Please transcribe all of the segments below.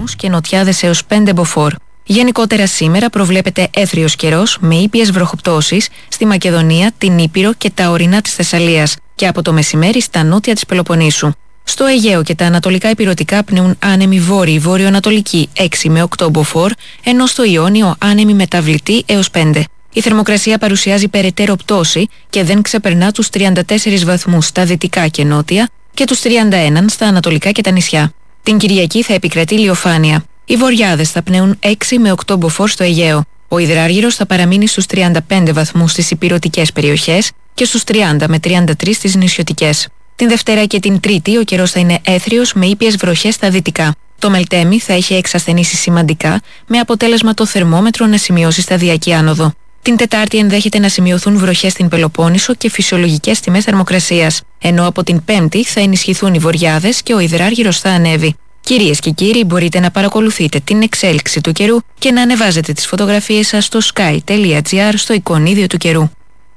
βαθμούς και νοτιάδες έως 5 μποφόρ. Γενικότερα σήμερα προβλέπεται έθριος καιρός με ήπιες βροχοπτώσεις στη Μακεδονία, την Ήπειρο και τα ορεινά της Θεσσαλίας και από το μεσημέρι στα νότια της Πελοποννήσου. Στο Αιγαίο και τα ανατολικά ηπειρωτικά πνέουν άνεμοι βόρειοι βορειοανατολικοί 6 με 8 μποφόρ, ενώ στο Ιόνιο άνεμοι μεταβλητοί έως 5. Η θερμοκρασία παρουσιάζει περαιτέρω πτώση και δεν ξεπερνά τους 34 βαθμούς στα δυτικά και νότια και τους 31 στα ανατολικά και τα νησιά. Την Κυριακή θα επικρατεί ηλιοφάνεια. Οι βοριάδες θα πνέουν 6 με 8 μποφόρ στο Αιγαίο. Ο υδράργυρος θα παραμείνει στους 35 βαθμούς στις ηπειρωτικές περιοχές και στους 30 με 33 στις νησιωτικές. Την Δευτέρα και την Τρίτη ο καιρός θα είναι έθριος με ήπιες βροχές στα δυτικά. Το Μελτέμι θα έχει εξασθενήσει σημαντικά, με αποτέλεσμα το θερμόμετρο να σημειώσει σταδιακή άνοδο. Την Τετάρτη ενδέχεται να σημειωθούν βροχές στην Πελοπόννησο και φυσιολογικές τιμές θερμοκρασίας, ενώ από την Πέμπτη θα ενισχυθούν οι βοριάδες και ο υδράργυρος θα ανέβει. Κυρίες και κύριοι, μπορείτε να παρακολουθείτε την εξέλιξη του καιρού και να ανεβάζετε τις φωτογραφίες σας στο sky.gr στο εικονίδιο του καιρού.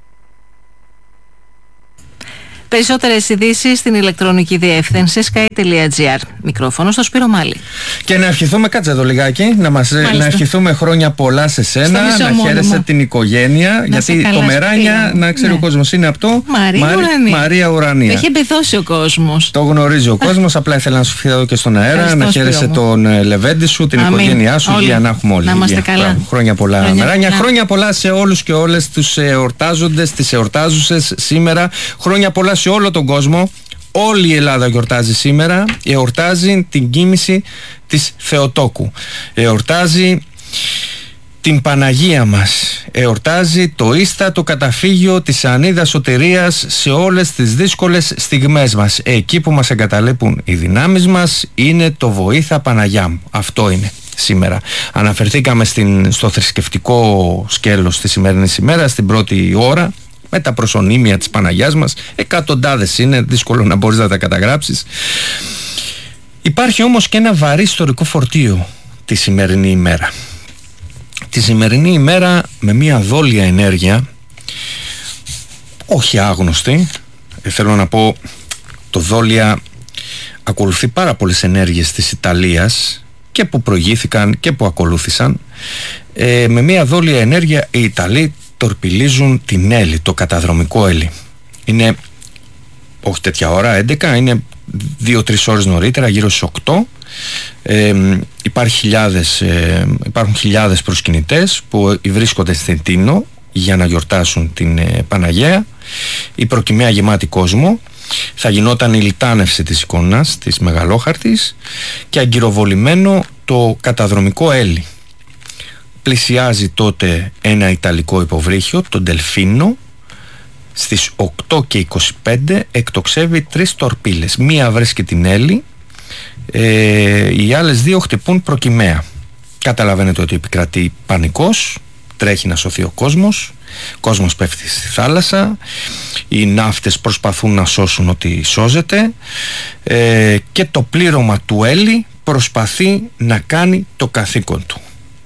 Περισσότερες ειδήσεις στην ηλεκτρονική διεύθυνση sky.gr. Μικρόφωνο στο Σπύρο Μάλη. Και να ευχηθούμε, κάτσε εδώ λιγάκι, να ευχηθούμε χρόνια πολλά σε σένα, να χαίρεσαι την οικογένεια, γιατί το Μεράνια, να ξέρει ο κόσμος, είναι από το Μαρία Ουρανία. Έχει εμπεδώσει ο κόσμος. Το γνωρίζει ο κόσμος, απλά ήθελα να σου ευχηθώ εδώ και στον αέρα, να χαίρεσαι τον Λεβέντη σου, την οικογένειά σου, για να έχουμε όλοι. Να είμαστε καλά. Χρόνια πολλά, Μεράνια. Χρόνια πολλά σε όλους και όλες τους εορτάζοντες, τις εορτάζουσες σήμερα. Χρόνια πολλά σε όλο τον κόσμο. Όλη η Ελλάδα γιορτάζει σήμερα. Εορτάζει την κοίμηση της Θεοτόκου. Εορτάζει την Παναγία μας. Εορτάζει το ίστατο καταφύγιο της Ανίδας Σωτηρίας σε όλες τις δύσκολες στιγμές μας. Εκεί που μας εγκαταλείπουν οι δυνάμεις μας είναι το βοήθα Παναγιά μου. Αυτό είναι σήμερα. Αναφερθήκαμε στο θρησκευτικό σκέλος της σημερινής ημέρας, στην πρώτη ώρα, με τα προσωνύμια της Παναγιάς μας. Εκατοντάδες είναι, δύσκολο να μπορείς να τα καταγράψεις. Υπάρχει όμως και ένα βαρύ ιστορικό φορτίο τη σημερινή ημέρα. Τη σημερινή ημέρα με μια δόλια ενέργεια, όχι άγνωστη, θέλω να πω, το δόλια ακολουθεί πάρα πολλές ενέργειες της Ιταλίας και που προηγήθηκαν και που ακολούθησαν. Με μια δόλια ενέργεια οι Ιταλοί τορπιλίζουν την Έλλη, το καταδρομικό Έλλη. Είναι όχι τέτοια ώρα, 11, είναι 2-3 ώρες νωρίτερα, γύρω στις 8. Υπάρχουν χιλιάδες προσκυνητές που βρίσκονται στην Τίνο για να γιορτάσουν την Παναγία. Η προκυμαία γεμάτη κόσμο. Θα γινόταν η λιτάνευση της εικόνας της Μεγαλόχαρτης και αγκυροβολημένο το καταδρομικό Έλλη. Πλησιάζει τότε ένα ιταλικό υποβρύχιο, το Ντελφίνο. Στις 8:25 εκτοξεύει 3 τορπίλες. Μία βρίσκει την Έλλη, οι άλλες 2 χτυπούν προκυμαία. Καταλαβαίνετε ότι επικρατεί πανικός, τρέχει να σωθεί ο κόσμος πέφτει στη θάλασσα, οι ναύτες προσπαθούν να σώσουν ό,τι σώζεται, και το πλήρωμα του Έλλη προσπαθεί να κάνει το καθήκον του.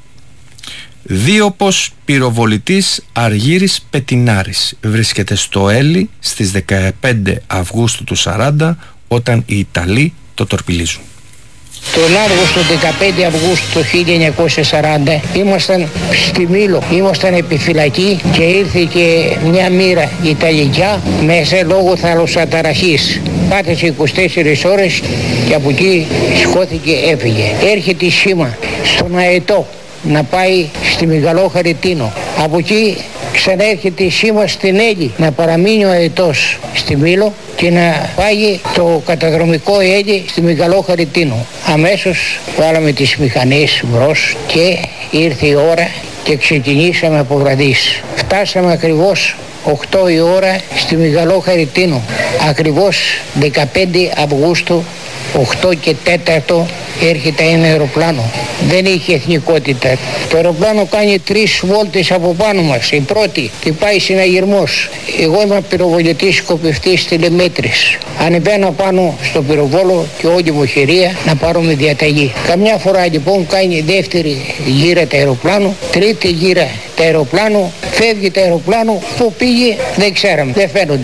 Δίωπος πυροβολητής Αργύρης Πετινάρης βρίσκεται στο Έλλη στις 15 Αυγούστου του 40, όταν οι Ιταλοί το τορπιλίζουν. Τον Αύγουστο 15 Αυγούστου του 1940 ήμασταν στη Μήλο, ήμασταν επιφυλακή και ήρθε και μια μοίρα Ιταλικά μέσα λόγω θαλασσαταραχής. Πάτησε 24 ώρες και από εκεί σηκώθηκε, έφυγε. Έρχεται η σήμα στον Αετό να πάει στη Μεγαλόχαρη Τίνο. Από εκεί ξανέρχεται η σήμα στην Έλλη να παραμείνει ο Αετός στη Μήλο και να πάει το καταδρομικό Έλλη στη Μεγαλόχαρη Τίνο. Αμέσως βάλαμε τις μηχανές μπρος και ήρθε η ώρα και ξεκινήσαμε από βραδύς. Φτάσαμε ακριβώς 8 η ώρα στη Μεγαλόχαρη Τίνο. Ακριβώς 15 Αυγούστου 8 και 4 έρχεται ένα αεροπλάνο. Δεν είχε εθνικότητα. Το αεροπλάνο κάνει 3 βόλτες από πάνω μας. Η πρώτη και πάει συναγερμός. Εγώ είμαι πυροβολητής σκοπευτής τηλεμέτρης. Ανεβαίνω πάνω στο πυροβόλο και όλη μου χειρία να πάρουμε διαταγή. Καμιά φορά λοιπόν κάνει δεύτερη γύρα το αεροπλάνο, τρίτη γύρα το αεροπλάνο, φεύγει το αεροπλάνο, που πήγε δεν ξέραμε, δεν φαίνονταν.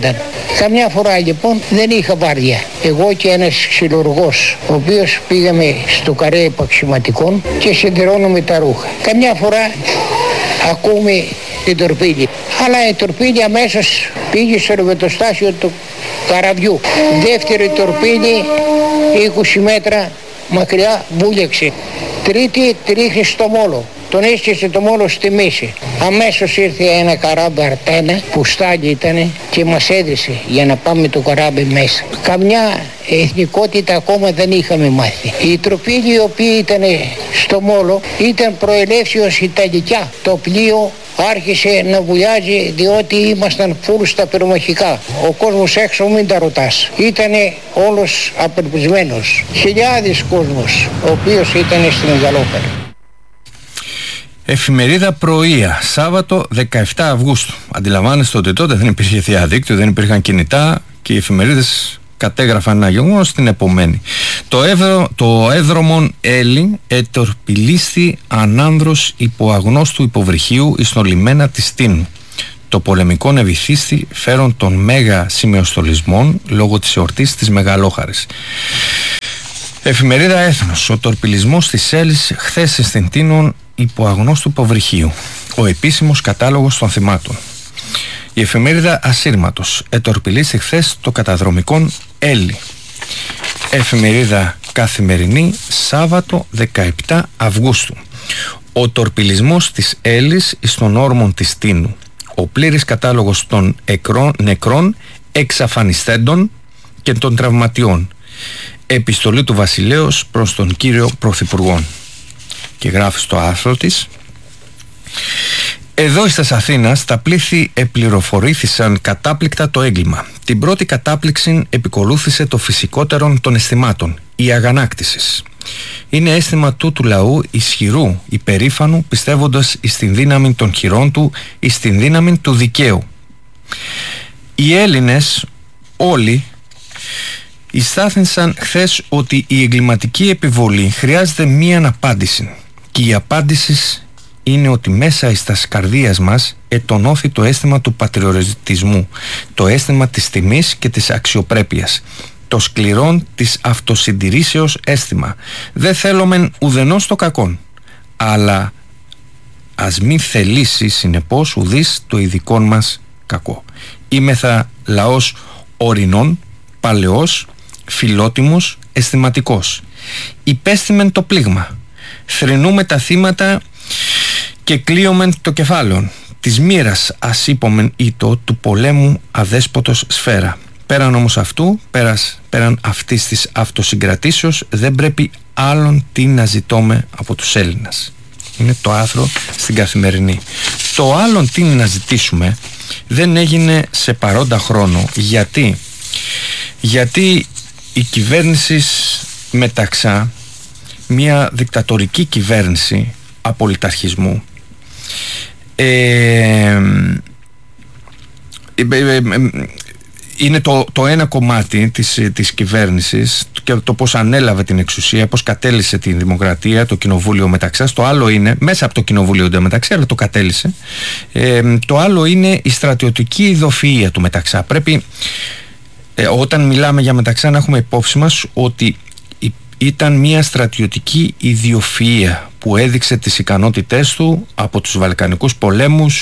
Καμιά φορά λοιπόν δεν είχα βάρδια. Εγώ και ένας ξυλουργός, ο οποίος πήγαμε στο καρέ επαξιματικών και συντηρώνουμε τα ρούχα. Καμιά φορά ακούμε την τορπίλη. Αλλά η τορπίλη αμέσως πήγε στο ρευματοστάσιο του καραβιού. Δεύτερη τορπίλη 20 μέτρα μακριά βούλεξε. Τρίτη τρίχει στο μόλο. Τον έσκησε το μόλο στη μέση. Αμέσως ήρθε ένα καράβι αρτένα που στάλει ήτανε και μας έδειξε για να πάμε το καράβι μέσα. Καμιά εθνικότητα ακόμα δεν είχαμε μάθει. Η τροπίλη η οποία ήταν στο μόλο ήταν προελεύσεως Ιταλικιά. Το πλοίο άρχισε να βουλιάζει διότι ήμασταν φουλ στα πυρομαχικά. Ο κόσμος έξω μην τα ρωτάς. Ήτανε όλος απελπισμένος. Χιλιάδες κόσμος ο οποίος ήταν στην Μεγαλόπερα. Εφημερίδα Πρωία, Σάββατο 17 Αυγούστου. Αντιλαμβάνεστε ότι τότε δεν υπήρχε διαδίκτυο, δεν υπήρχαν κινητά και οι εφημερίδες κατέγραφαν ένα γεγονός την επομένη. Το έδρομον Έλλη ετορπιλίστη ανάνδρος υποαγνώστου υποβρυχίου εις τον λιμένα της Τίνου. Το πολεμικό ευηθίστη φέρον των μέγα σημεοστολισμών λόγω της εορτής της Μεγαλόχαρης. Εφημερίδα Έθνος. Ο τορπιλισμός της Έλλης χθες στην Τίνων υποαγνώστου υποβρυχίου. Ο επίσημος κατάλογος των θυμάτων. Η εφημερίδα Ασύρματος. Ετορπιλίστη χθες το καταδρομικόν Έλλη. Εφημερίδα Καθημερινή, Σάββατο 17 Αυγούστου. Ο τορπιλισμός της Έλλης εις των όρμων της Τίνου. Ο πλήρης κατάλογος των νεκρών, εξαφανιστέντων και των τραυματιών. Επιστολή του Βασιλέως προς τον κύριο Πρωθυπουργό. Και γράφει στο άρθρο της: εδώ στις Αθήνας τα πλήθη επληροφορήθησαν κατάπληκτα το έγκλημα. Την πρώτη κατάπληξη επικολούθησε το φυσικότερον των αισθημάτων, η αγανάκτησης. Είναι αίσθημα τούτου λαού ισχυρού, υπερήφανου, πιστεύοντας εις την δύναμη των χειρών του, εις την δύναμη του δικαίου. Οι Έλληνες όλοι ειστάθησαν χθες ότι η εγκληματική επιβολή χρειάζεται μία απάντηση, και η απάντηση είναι ότι μέσα στις καρδίας μας ετονώθη το αίσθημα του πατριωτισμού, το αίσθημα της τιμής και της αξιοπρέπειας, το σκληρόν της αυτοσυντηρήσεως αίσθημα. Δεν θέλομεν ουδενός το κακόν, αλλά ας μη θελήσει συνεπώς ουδής το ειδικόν μας κακό. Είμεθα λαός ορεινών, παλαιός, φιλότιμος, αισθηματικός. Υπέστημεν το πλήγμα, θρηνούμε τα θύματα και κλείομεν το κεφάλαιο της μοίρας, ας είπομεν ήτο του πολέμου αδέσποτος σφαίρα. Πέραν όμως αυτού, πέραν αυτής της αυτοσυγκρατήσεως, δεν πρέπει άλλον τι να ζητώμε από τους Έλληνας. Είναι το άρθρο στην Καθημερινή. Το άλλον τι να ζητήσουμε δεν έγινε σε παρόντα χρόνο. Γιατί η κυβέρνηση Μεταξά, μια δικτατορική κυβέρνηση απολυταρχισμού, είναι το ένα κομμάτι της κυβέρνησης και το πώς ανέλαβε την εξουσία, πώς κατέλυσε την δημοκρατία, το κοινοβούλιο Μεταξάς. Το άλλο είναι, μέσα από το κοινοβούλιο Μεταξά, αλλά το κατέλυσε. Το άλλο είναι η στρατιωτική ειδοφυΐα του Μεταξά. Πρέπει όταν μιλάμε για Μεταξά να έχουμε υπόψη μας ότι ήταν μια στρατιωτική ιδιοφυΐα που έδειξε τις ικανότητές του από τους Βαλκανικούς πολέμους,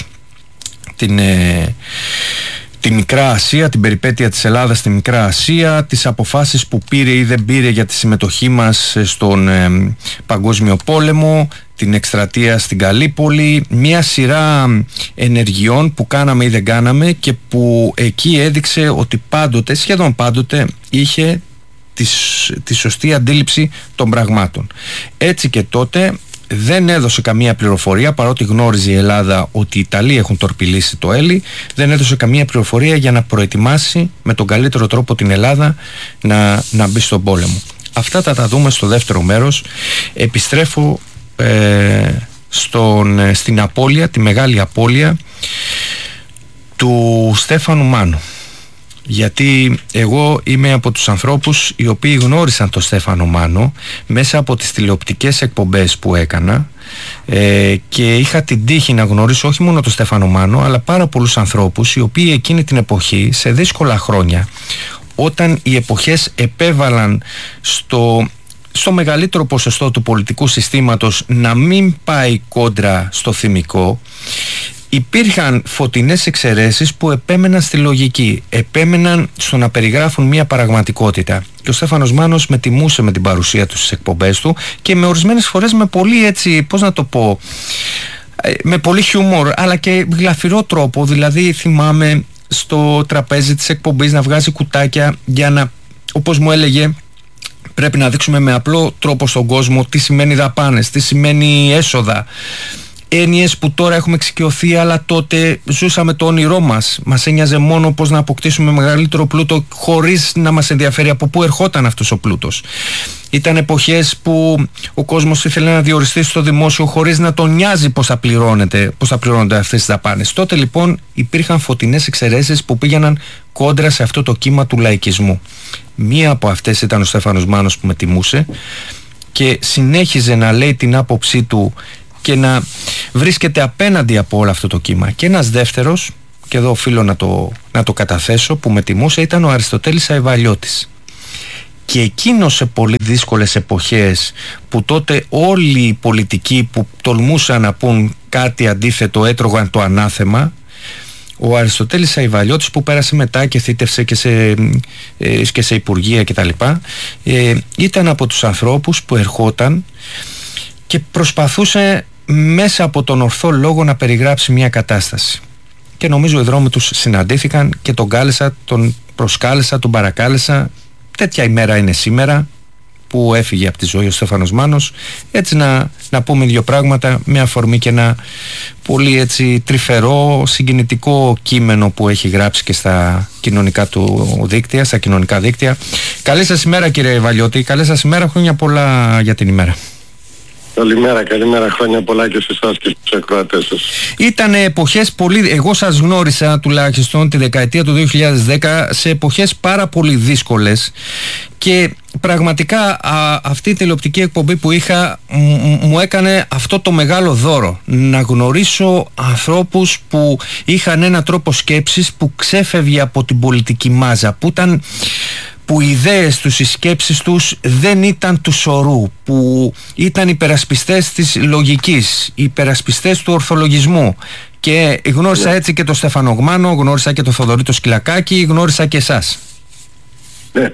τη Μικρά Ασία, την περιπέτεια της Ελλάδας στη Μικρά Ασία, τις αποφάσεις που πήρε ή δεν πήρε για τη συμμετοχή μας στον Παγκόσμιο Πόλεμο, την εκστρατεία στην Καλύπολη, μια σειρά ενεργειών που κάναμε ή δεν κάναμε και που εκεί έδειξε ότι πάντοτε, σχεδόν πάντοτε, είχε τη σωστή αντίληψη των πραγμάτων. Έτσι και τότε δεν έδωσε καμία πληροφορία, παρότι γνώριζε η Ελλάδα ότι οι Ιταλοί έχουν τορπιλήσει το Έλλη, δεν έδωσε καμία πληροφορία για να προετοιμάσει με τον καλύτερο τρόπο την Ελλάδα να μπει στον πόλεμο. Αυτά θα τα δούμε στο δεύτερο μέρος. Επιστρέφω στην απώλεια, τη μεγάλη απώλεια του Στέφανου Μάνου. Γιατί εγώ είμαι από τους ανθρώπους οι οποίοι γνώρισαν τον Στέφανο Μάνο μέσα από τις τηλεοπτικές εκπομπές που έκανα, και είχα την τύχη να γνωρίσω όχι μόνο τον Στέφανο Μάνο αλλά πάρα πολλούς ανθρώπους οι οποίοι εκείνη την εποχή, σε δύσκολα χρόνια, όταν οι εποχές επέβαλαν στο μεγαλύτερο ποσοστό του πολιτικού συστήματος να μην πάει κόντρα στο θυμικό, υπήρχαν φωτεινές εξαιρέσεις που επέμεναν στη λογική, επέμεναν στο να περιγράφουν μια πραγματικότητα. Και ο Στέφανος Μάνος με τιμούσε με την παρουσία του στις εκπομπές του και με ορισμένες φορές με πολύ έτσι, πώς να το πω, με πολύ χιούμορ αλλά και γλαφυρό τρόπο. Δηλαδή θυμάμαι στο τραπέζι της εκπομπής να βγάζει κουτάκια για να, όπως μου έλεγε, πρέπει να δείξουμε με απλό τρόπο στον κόσμο τι σημαίνει δαπάνες, τι σημαίνει έσοδα. Έννοιες που τώρα έχουμε εξοικειωθεί, αλλά τότε ζούσαμε το όνειρό μας. Μας ένοιαζε μόνο πώς να αποκτήσουμε μεγαλύτερο πλούτο, χωρίς να μας ενδιαφέρει από πού ερχόταν αυτός ο πλούτος. Ήταν εποχές που ο κόσμος ήθελε να διοριστεί στο δημόσιο χωρίς να τον νοιάζει πώς θα πληρώνονται αυτές τις δαπάνες. Τότε λοιπόν υπήρχαν φωτεινές εξαιρέσεις που πήγαιναν κόντρα σε αυτό το κύμα του λαϊκισμού. Μία από αυτές ήταν ο Στέφανος Μάνος που με τιμούσε και συνέχιζε να λέει την άποψή του και να βρίσκεται απέναντι από όλο αυτό το κύμα. Και ένας δεύτερος, και εδώ οφείλω να το καταθέσω, που με τιμούσε, ήταν ο Αριστοτέλης Αϊβαλιώτης. Και εκείνος σε πολύ δύσκολες εποχές, που τότε όλοι οι πολιτικοί που τολμούσαν να πούν κάτι αντίθετο έτρωγαν το ανάθεμα, ο Αριστοτέλης Αϊβαλιώτης, που πέρασε μετά και θήτευσε και σε υπουργεία κτλ., ήταν από τους ανθρώπους που ερχόταν και προσπαθούσε μέσα από τον ορθό λόγο να περιγράψει μια κατάσταση. Και νομίζω οι δρόμοι τους συναντήθηκαν και τον κάλεσα, τον προσκάλεσα, τον παρακάλεσα. Τέτοια ημέρα είναι σήμερα που έφυγε από τη ζωή ο Στέφανος Μάνος, έτσι να πούμε δύο πράγματα με αφορμή και ένα πολύ έτσι τρυφερό, συγκινητικό κείμενο που έχει γράψει και στα κοινωνικά του δίκτυα, στα κοινωνικά δίκτυα. Καλή σας ημέρα, κύριε Βαλιώτη, καλή σας ημέρα, χρόνια πολλά για την ημέρα. Καλημέρα, χρόνια πολλά και σε εσάς και στους ακροατές σας. Ήταν εποχές πολύ, εγώ σας γνώρισα τουλάχιστον τη δεκαετία του 2010 σε εποχές πάρα πολύ δύσκολες και πραγματικά αυτή η τηλεοπτική εκπομπή που είχα μου έκανε αυτό το μεγάλο δώρο, να γνωρίσω ανθρώπους που είχαν ένα τρόπο σκέψης που ξέφευγε από την πολιτική μάζα, που οι ιδέες τους, οι σκέψεις τους δεν ήταν του σωρού, που ήταν υπερασπιστές της λογικής, υπερασπιστές του ορθολογισμού. Και γνώρισα έτσι και τον Στέφανο Μάνο, γνώρισα και τον Θοδωρή το Σκυλακάκη, γνώρισα και εσάς. Ναι,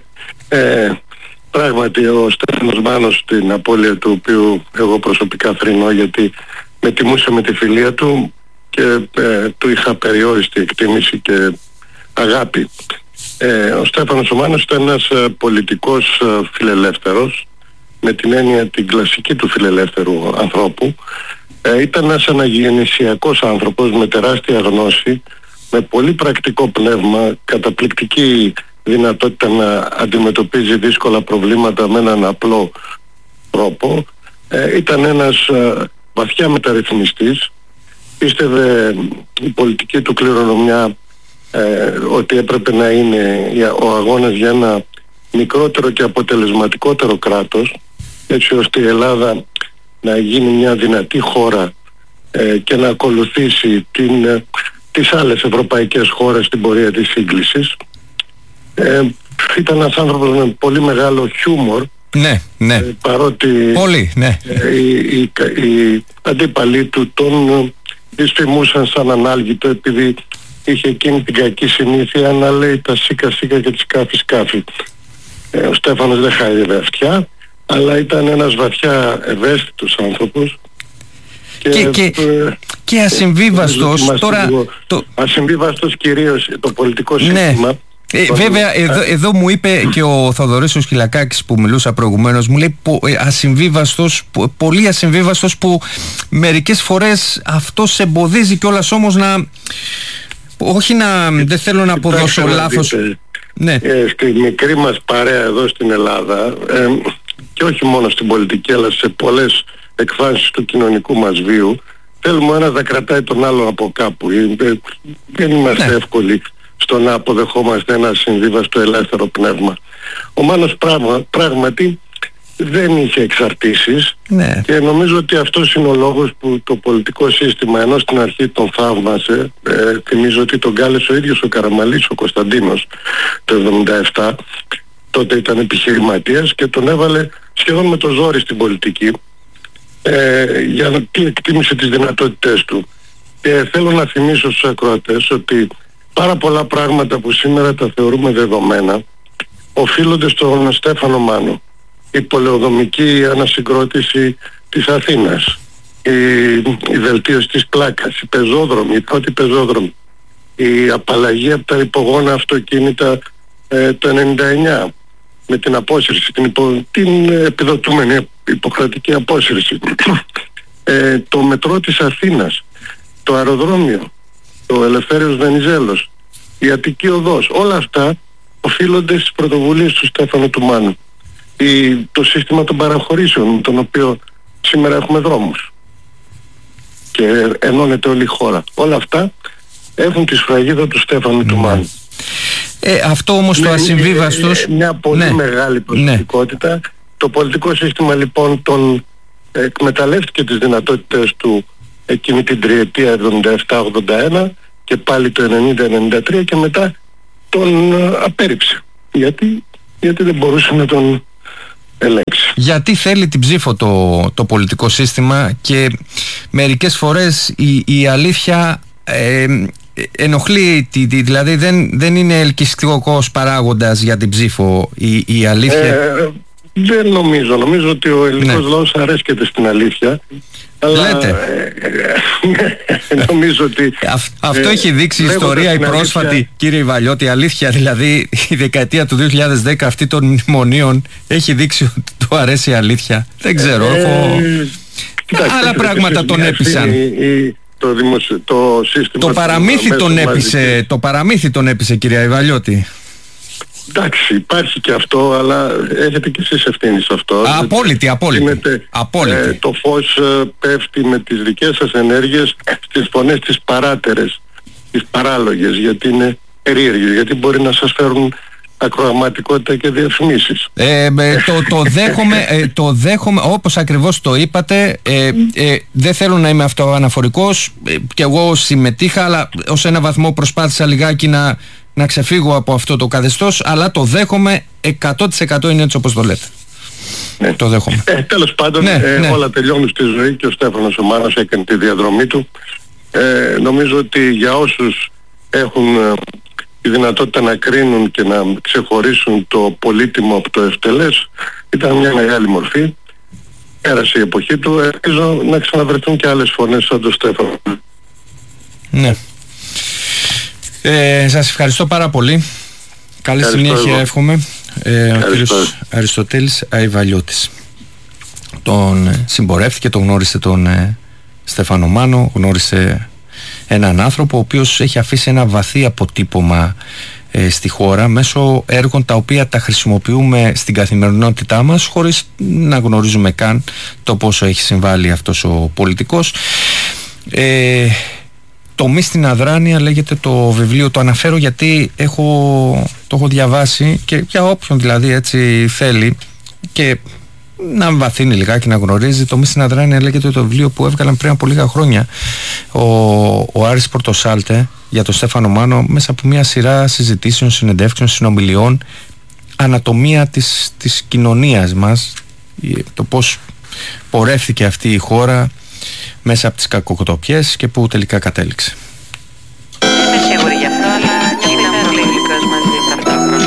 πράγματι ο Στέφανος Μάνος, την απώλεια του οποίου εγώ προσωπικά θρηνώ, γιατί με τιμούσε με τη φιλία του και του είχα περιόριστη εκτίμηση και αγάπη. Ο Στέφανος Μάνος ήταν ένας πολιτικός φιλελεύθερος, με την έννοια την κλασική του φιλελεύθερου ανθρώπου. Ήταν ένας αναγεννησιακός άνθρωπος με τεράστια γνώση, με πολύ πρακτικό πνεύμα, καταπληκτική δυνατότητα να αντιμετωπίζει δύσκολα προβλήματα με έναν απλό τρόπο. Ήταν ένας βαθιά μεταρρυθμιστής, πίστευε η πολιτική του κληρονομιά ότι έπρεπε να είναι ο αγώνας για ένα μικρότερο και αποτελεσματικότερο κράτος, έτσι ώστε η Ελλάδα να γίνει μια δυνατή χώρα και να ακολουθήσει τις άλλες ευρωπαϊκές χώρες στην πορεία της σύγκλησης. Ήταν ένας άνθρωπος με πολύ μεγάλο χιούμορ. Ναι. Παρότι πολύ, ναι. Οι αντίπαλοι του τον δυσφημούσαν σαν ανάλγητο, επειδή είχε εκείνη την κακή συνήθεια να λέει τα σίκα σίκα και τη σκάφη. Ο Στέφανος δεν χάιδευε αυτιά, αλλά ήταν ένας βαθιά ευαίσθητος άνθρωπος και ασυμβίβαστος. Ασυμβίβαστος κυρίως το πολιτικό σύστημα. Ναι. Βέβαια εδώ μου είπε και ο Θοδωρής ο Σκυλακάκης που μιλούσα προηγουμένως, μου λέει ασυμβίβαστος, πολύ ασυμβίβαστος, που μερικές φορές αυτό σε εμποδίζει κιόλας όμως δεν θέλω να αποδώσω λάθος. Ναι. Στη μικρή μας παρέα εδώ στην Ελλάδα, και όχι μόνο στην πολιτική αλλά σε πολλές εκφάνσεις του κοινωνικού μας βίου, θέλουμε ένας να κρατάει τον άλλο από κάπου. Δεν είμαστε εύκολοι στο να αποδεχόμαστε ένα συμβίβαστο ελεύθερο πνεύμα. Ο Μάνος πράγματι δεν είχε εξαρτήσεις, ναι. Και νομίζω ότι αυτός είναι ο λόγος που το πολιτικό σύστημα, ενώ στην αρχή τον θαύμασε, θυμίζω ότι τον κάλεσε ο ίδιος ο Καραμαλής, ο Κωνσταντίνος, το 1977, τότε ήταν επιχειρηματίας και τον έβαλε σχεδόν με το ζόρι στην πολιτική, για να εκτίμησε τις δυνατότητές του. Και θέλω να θυμίσω στους ακροατές ότι πάρα πολλά πράγματα που σήμερα τα θεωρούμε δεδομένα οφείλονται στον Στέφανο Μάνο. Η πολεοδομική ανασυγκρότηση της Αθήνας, η βελτίωση της πλάκας, οι πεζόδρομοι, οι πρώτοι πεζόδρομοι, η απαλλαγή από τα υπογόνα αυτοκίνητα το 1999 με την απόσυρση, την επιδοτούμενη υποχρεωτική απόσυρση, το μετρό της Αθήνας, το αεροδρόμιο, το Ελευθέριος Βενιζέλος, η Αττική Οδός, όλα αυτά οφείλονται στις πρωτοβουλίες του Στέφανου του Μάνου. Το σύστημα των παραχωρήσεων, με τον οποίο σήμερα έχουμε δρόμους και ενώνεται όλη η χώρα. Όλα αυτά έχουν τη σφραγίδα του Στέφανου του Μάνου. Αυτό όμως το ασυμβίβαστος... Μια πολύ μεγάλη προσωπικότητα. Το πολιτικό σύστημα λοιπόν τον εκμεταλλεύτηκε τις δυνατότητες του εκείνη την τριετία 77-81 και πάλι το 90-93 και μετά τον απέρριψε. Γιατί δεν μπορούσε να τον ελέγξει. Γιατί θέλει την ψήφο το πολιτικό σύστημα και μερικές φορές η αλήθεια ενοχλεί, δηλαδή δεν είναι ελκυστικός παράγοντας για την ψήφο η αλήθεια. Δεν νομίζω ότι ο ελληνικός λαός αρέσκεται στην αλήθεια. Λέτε. Νομίζω ότι αυτό έχει δείξει η ιστορία η πρόσφατη, αλήθεια... κύριε Ιβαλιώτη, αλήθεια, δηλαδή η δεκαετία του 2010 αυτή των μνημονίων έχει δείξει ότι του αρέσει η αλήθεια. Δεν ξέρω, άλλα πράγματα τον έπεισαν. Το παραμύθι τον έπεισε, κυρία Ιβαλιώτη. Εντάξει, υπάρχει και αυτό, αλλά έχετε και εσείς ευθύνη σε αυτό. Απόλυτη. Το φως πέφτει με τις δικές σας ενέργειες στις φωνές τις παράτερες, τις παράλογες, γιατί είναι περίεργες, γιατί μπορεί να σας φέρουν ακροαματικότητα και διαφημίσεις. Το δέχομαι όπως ακριβώς το είπατε. Δεν θέλω να είμαι αυτοαναφορικός, και εγώ συμμετείχα, αλλά ως ένα βαθμό προσπάθησα λιγάκι να ξεφύγω από αυτό το καθεστώς, αλλά το δέχομαι 100% είναι έτσι όπως το λέτε. Ναι. Το δέχομαι. Τέλος πάντων, όλα τελειώνουν στη ζωή και ο Στέφανος ο Μάνος έκανε τη διαδρομή του. Νομίζω ότι για όσους έχουν τη δυνατότητα να κρίνουν και να ξεχωρίσουν το πολύτιμο από το ευτελές, ήταν μια μεγάλη μορφή. Πέρασε η εποχή του. Ελπίζω να ξαναβρεθούν και άλλες φωνές σαν τον Στέφανο. Ναι. Σας ευχαριστώ πάρα πολύ. Καλή συνέχεια εύχομαι. Ο κύριος Αριστοτέλης Αϊβαλιώτης. Τον συμπορεύτηκε, τον γνώρισε τον Στέφανο Μάνο, γνώρισε έναν άνθρωπο ο οποίος έχει αφήσει ένα βαθύ αποτύπωμα στη χώρα μέσω έργων τα οποία τα χρησιμοποιούμε στην καθημερινότητά μας χωρίς να γνωρίζουμε καν το πόσο έχει συμβάλει αυτός ο πολιτικός. Το «Μη στην αδράνεια» λέγεται το βιβλίο, το αναφέρω γιατί το έχω διαβάσει και για όποιον δηλαδή έτσι θέλει και να βαθύνει λιγάκι, να γνωρίζει. Το «Μη στην αδράνεια» λέγεται το βιβλίο που έβγαλαν πριν από λίγα χρόνια ο Άρης Πορτοσάλτε για τον Στέφανο Μάνο, μέσα από μια σειρά συζητήσεων, συνεντεύξεων, συνομιλιών, ανατομία της κοινωνίας μας, το πώς πορεύθηκε αυτή η χώρα μέσα από τις κακοκοτοπιές και που τελικά κατέληξε.